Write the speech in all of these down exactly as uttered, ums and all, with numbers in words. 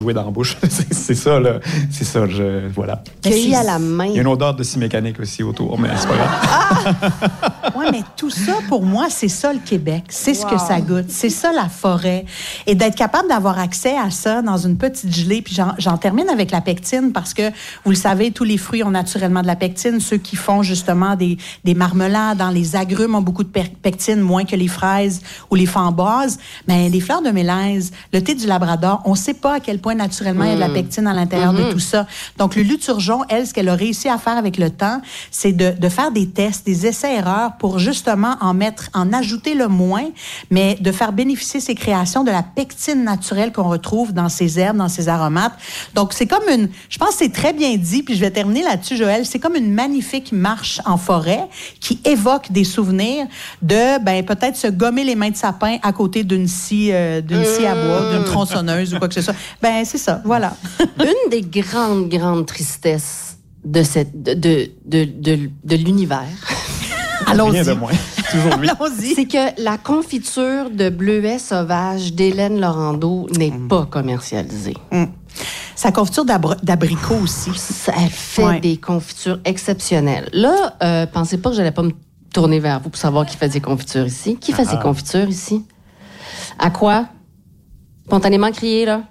jouer dans la bouche. c'est, c'est ça, là. C'est ça, je, voilà. Cueilli à la main. Il y a une odeur de scie mécanique aussi autour, mais c'est pas grave. Ah! Oui, mais tout ça, pour moi, c'est ça le Québec. C'est ce wow. que ça goûte. C'est ça la forêt. Et d'être capable d'avoir accès à ça dans une petite gelée. Puis j'en, j'en termine avec la pectine parce que, vous le savez, tous les fruits ont naturellement de la pectine. Ceux qui font justement des, des marmelades, dans les agrumes ont beaucoup de pectine, moins que les fraises ou les framboises. Mais les fleurs de mélèze, le thé du Labrador, on ne sait pas à quel point naturellement, mmh. il y a de la pectine à l'intérieur mmh. de tout ça. Donc, Lulu Turgeon, elle, ce qu'elle a réussi à faire avec le temps, c'est de, de faire des tests, des essais-erreurs pour justement en mettre, en ajouter le moins, mais de faire bénéficier ses créations de la pectine naturelle qu'on retrouve dans ces herbes, dans ces aromates. Donc, c'est comme une... Je pense que c'est très bien dit, puis je vais terminer là-dessus, Joël. C'est comme une magnifique marche en forêt qui évoque des souvenirs de, ben peut-être se gommer les mains de sapin à côté d'une scie, euh, d'une scie à bois, d'une tronçonneuse ou quoi que ce soit. Ben c'est ça, voilà. Une des grandes, grandes tristesses de, cette, de, de, de, de, de l'univers. Allons-y. Rien de moins. Toujours lui. Allons-y. C'est que la confiture de bleuets sauvages d'Hélène Laurando n'est mmh. pas commercialisée. Mmh. Sa confiture d'abri- d'abricot aussi. Elle fait ouais. des confitures exceptionnelles. Là, euh, pensez pas que j'allais pas me tourner vers vous pour savoir qui fait des confitures ici. Qui fait ah. ses confitures ici? À quoi? Spontanément crié, là?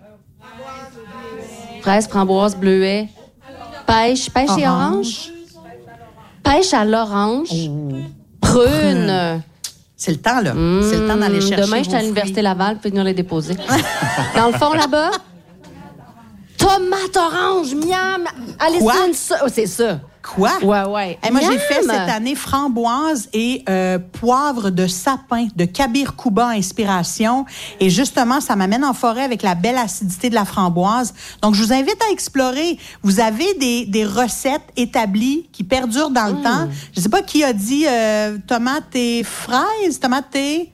Fraise, framboise, bleuet. Pêche. Pêche orange. Et orange? Pêche à l'orange. Oh. Prune. Prune. C'est le temps, là. Mmh. C'est le temps d'aller chercher. Demain, je suis à l'Université Laval, puis venir les déposer. Dans le fond, là-bas, tomate orange, miam. Allez, c'est, oh, c'est ça. Quoi? Ouais, ouais. Et moi, miam. J'ai fait cette année framboise et euh, poivre de sapin, de Kabir Kouba inspiration. Et justement, ça m'amène en forêt avec la belle acidité de la framboise. Donc, je vous invite à explorer. Vous avez des, des recettes établies qui perdurent dans le mmh. temps. Je sais pas qui a dit euh, tomate et fraises, tomate et...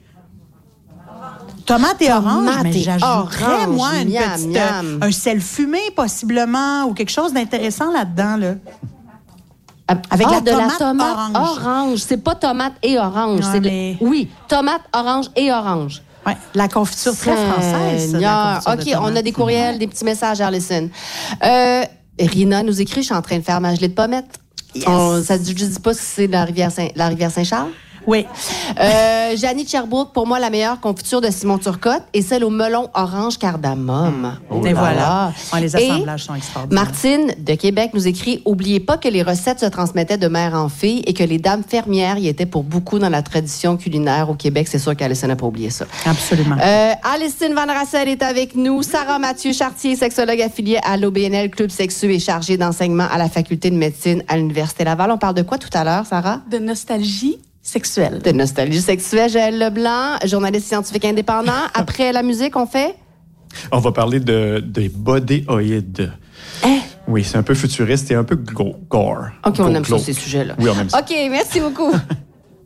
Tomate et orange, tomate mais j'ajouterais, orange, moi, une miam, petite, miam. un sel fumé, possiblement, ou quelque chose d'intéressant là-dedans, là. Avec ah, la, de tomate la tomate orange. orange. C'est pas tomate et orange. Non, c'est mais... de... Oui, tomate, orange et orange. Oui, la confiture très française. Ça, OK, de on a des courriels, ouais. des petits messages, Arlison. Euh, Rina nous écrit, je suis en train de faire ma gelée de pommettes. Yes. On, ça ne dis pas si c'est la rivière, Saint, la rivière Saint-Charles? Oui. Euh, Janie de Sherbrooke, pour moi, la meilleure confiture de Simon Turcotte est celle au melon orange cardamome. Oh Et voilà. Oh, les assemblages sont extraordinaires. Martine de Québec nous écrit « Oubliez pas que les recettes se transmettaient de mère en fille et que les dames fermières y étaient pour beaucoup dans la tradition culinaire au Québec. » C'est sûr qu'Alison n'a pas oublié ça. Absolument. Euh, Alison Van Rassel est avec nous. Sarah Mathieu Chartier, sexologue affiliée à l'O B N L Club Sexu et chargée d'enseignement à la Faculté de médecine à l'Université Laval. On parle de quoi tout à l'heure, Sarah? De nostalgie sexuelle. De nostalgie sexuelle. Joël Leblanc, journaliste scientifique indépendant. Après la musique, on fait? On va parler de, des bodéoïdes. Hein? Oui, c'est un peu futuriste et un peu gore. OK, on aime ça, ces sujets-là. Oui, on aime ça. OK, merci beaucoup.